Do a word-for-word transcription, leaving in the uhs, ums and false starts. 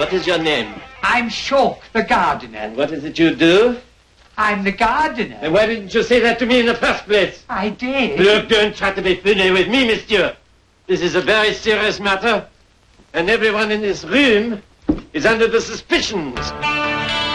What is your name? I'm Shawk, the gardener. And what is it you do? I'm the gardener. And why didn't you say that to me in the first place? I did. Look, don't try to be funny with me, monsieur. This is a very serious matter, and everyone in this room is under the suspicions.